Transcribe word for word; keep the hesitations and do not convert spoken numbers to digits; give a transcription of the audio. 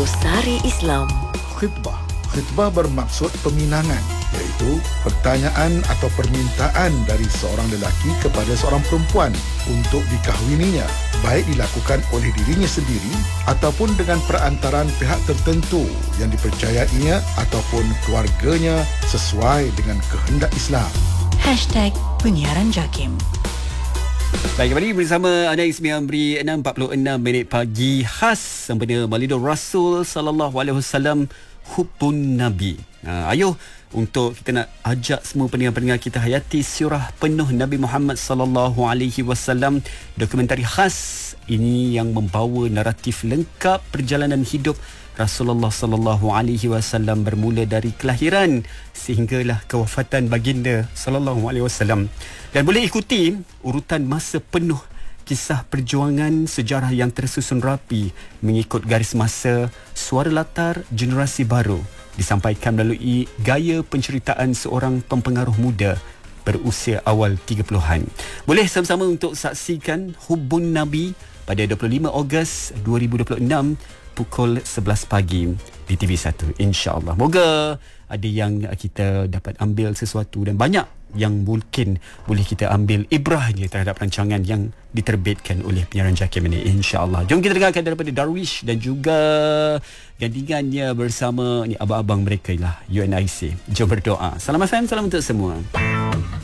Glosari Islam. Khitbah. Khitbah bermaksud peminangan, iaitu pertanyaan atau permintaan dari seorang lelaki kepada seorang perempuan untuk dikahwininya, baik dilakukan oleh dirinya sendiri ataupun dengan perantaraan pihak tertentu yang dipercayainya ataupun keluarganya sesuai dengan kehendak Islam. Hashtag Penyiaran Jakim. Baik, kembali bersama anda Ismi Amri. Enam empat puluh enam minit pagi, khas sempena Maulidur Rasul sallallahu alaihi wasallam, Hubbun Nabi. Ha, ayuh untuk kita nak ajak semua pendengar-pendengar kita hayati sirah penuh Nabi Muhammad sallallahu alaihi wasallam. Dokumentari khas ini yang membawa naratif lengkap perjalanan hidup Rasulullah sallallahu alaihi wasallam bermula dari kelahiran sehinggalah kewafatan baginda sallallahu alaihi wasallam. Dan boleh ikuti urutan masa penuh kisah perjuangan sejarah yang tersusun rapi mengikut garis masa, suara latar generasi baru disampaikan melalui gaya penceritaan seorang pempengaruh muda berusia awal tiga puluhan. Boleh sama-sama untuk saksikan Hubbun Nabi pada dua puluh lima Ogos dua ribu dua puluh enam pukul sebelas pagi di T V satu, insya-Allah. Moga ada yang kita dapat ambil sesuatu dan banyak yang mungkin boleh kita ambil ibrahnya terhadap rancangan yang diterbitkan oleh Penyiaran Jakim ini, insya-Allah. Jom kita dengarkan daripada Darwish dan juga gandingannya bersama ni abang-abang mereka lah, U N I C. Jom berdoa. Salam F M, salam untuk semua.